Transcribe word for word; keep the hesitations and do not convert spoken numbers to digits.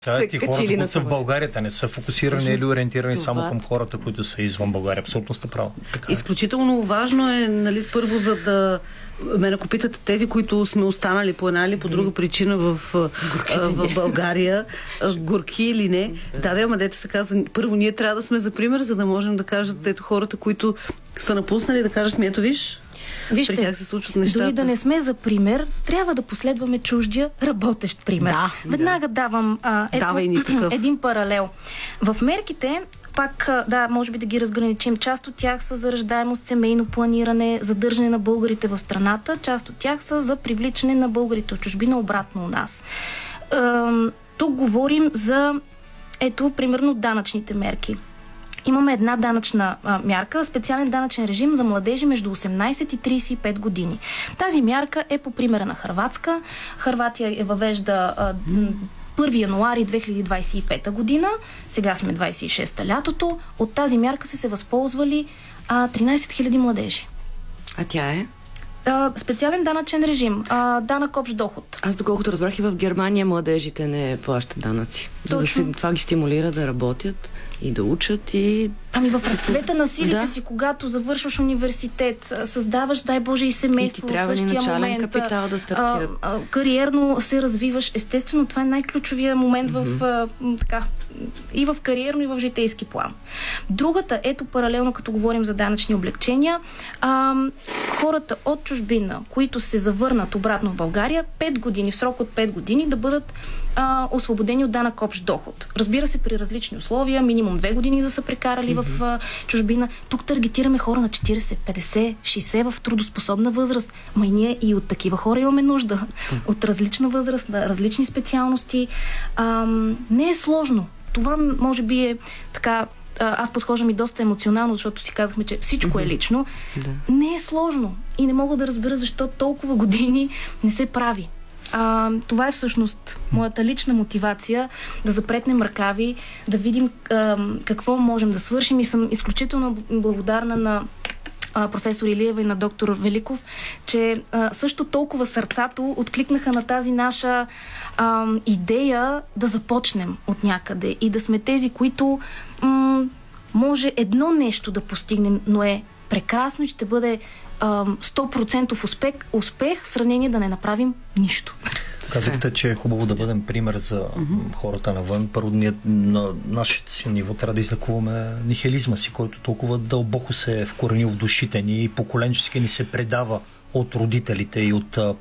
Да, ти хората, които са в България, те не са фокусирани или ориентирани това... само към хората, които са извън България. Абсолютно сте права. Така Изключително е. Важно е, нали, първо, за да мен, ако питате тези, които сме останали по една или по друга причина в, в България, горки или не, да, да, ама дето се казва, първо ние трябва да сме за пример, за да можем да кажат, ето хората, които са напуснали, да кажат, ми ето виж, Вижте, при тях се случват нещата. Дори да не сме за пример, трябва да последваме чуждия работещ пример. Да, Веднага да. давам а, ето, един паралел. В мерките, пак, да, може би да ги разграничим, част от тях са за раждаемост, семейно планиране, задържане на българите в страната, част от тях са за привличане на българите от чужбина обратно у нас. А, тук говорим за, ето, примерно, данъчните мерки. Имаме една данъчна а, мярка, специален данъчен режим за младежи между осемнайсет и трийсет и пет години. Тази мярка е по примера на Хърватска. Хърватия я въвежда а, първи януари две хиляди двайсет и пета година. Сега сме двайсет и шеста лятото. От тази мярка са се възползвали а, тринайсет хиляди младежи. А тя е? А, специален данъчен режим. А, данък общ доход. Аз доколкото разбрах, и в Германия младежите не плащат данъци. За да си, това ги стимулира да работят и да учат и... Ами в разцвета на силите да. си, когато завършваш университет, създаваш, дай Боже, и семейство и в същия момент. Капитал да стартират. А, а, кариерно се развиваш. Естествено, това е най-ключовия момент mm-hmm. в, а, така, и в кариерно, и в житейски план. Другата, ето паралелно, като говорим за данъчни облегчения, а, хората от чужбина, които се завърнат обратно в България, пет години, в срок от пет години, да бъдат а, освободени от данък общ доход. Разбира се, при различни условия, минимум две години да са прекарали mm-hmm. в а, чужбина. Тук таргетираме хора на четирийсет, петдесет, шейсет в трудоспособна възраст. Ма и ние и от такива хора имаме нужда. Mm-hmm. От различна възраст, на различни специалности. А, не е сложно. Това може би е така... Аз подхождам и доста емоционално, защото си казахме, че всичко е лично. Да. Не е сложно. И не мога да разбера защо толкова години не се прави. А, това е всъщност моята лична мотивация, да запретнем ръкави, да видим а, какво можем да свършим, и съм изключително благодарна на а, професор Илиева и на доктор Великов, че а, също толкова сърцато откликнаха на тази наша а, идея да започнем от някъде и да сме тези, които м- може едно нещо да постигнем, но е прекрасно и ще бъде сто процента успех, успех в сравнение да не направим нищо. Казахте, че е хубаво да бъдем пример за mm-hmm. хората навън. Първо, ние на нашето си ниво трябва да излекуваме нихилизма си, който толкова дълбоко се е вкоренил в душите ни и поколенчески ни се предава от родителите и от